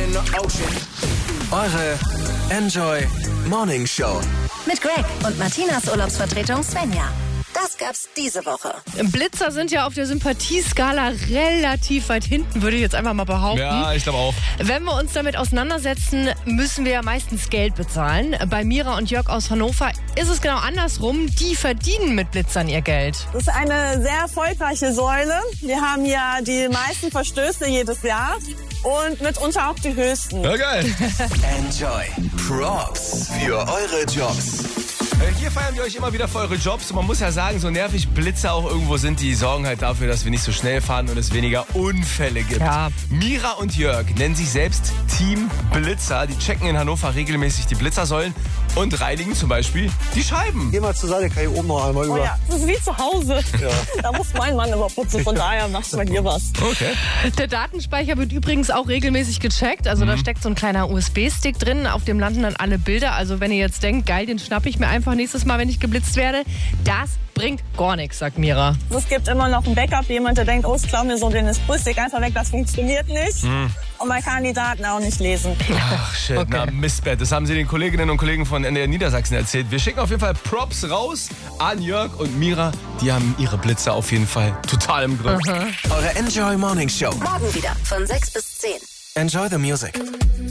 Eure Enjoy Morning Show. Mit Greg und Martinas Urlaubsvertretung Svenja. Das gab's diese Woche. Blitzer sind ja auf der Sympathieskala relativ weit hinten, würde ich jetzt einfach mal behaupten. Ja, ich glaube auch. Wenn wir uns damit auseinandersetzen, müssen wir ja meistens Geld bezahlen. Bei Mira und Jörg aus Hannover ist es genau andersrum. Die verdienen mit Blitzern ihr Geld. Das ist eine sehr erfolgreiche Säule. Wir haben ja die meisten Verstöße jedes Jahr und mitunter auch die höchsten. Ja, geil. Enjoy Props für eure Jobs. Hier feiern wir euch immer wieder für eure Jobs. Und man muss ja sagen, so nervig Blitzer auch irgendwo sind, die sorgen halt dafür, dass wir nicht so schnell fahren und es weniger Unfälle gibt. Ja. Mira und Jörg nennen sich selbst Team Blitzer. Die checken in Hannover regelmäßig die Blitzersäulen und reinigen zum Beispiel die Scheiben. Geh mal zur Seite, kann ich oben noch einmal Oh über. ja, das ist wie zu Hause. Da muss mein Mann immer putzen, von daher machst du bei dir was. Okay. Der Datenspeicher wird übrigens auch regelmäßig gecheckt. Also da steckt so ein kleiner USB-Stick drin, auf dem landen dann alle Bilder. Also wenn ihr jetzt denkt, geil, den schnapp ich mir einfach nächstes Mal, wenn ich geblitzt werde, das bringt gar nichts, sagt Mira. Es gibt immer noch ein Backup, jemand, der denkt, oh, ich klau mir so den Stick einfach weg, das funktioniert nicht. Und man kann die Daten auch nicht lesen. Ach shit, Okay. na Mistbett. Das haben sie den Kolleginnen und Kollegen von NDR Niedersachsen erzählt. Wir schicken auf jeden Fall Props raus an Jörg und Mira. Die haben ihre Blitzer auf jeden Fall total im Griff. Eure Enjoy Morning Show. Morgen wieder von 6 bis 10. Enjoy the music.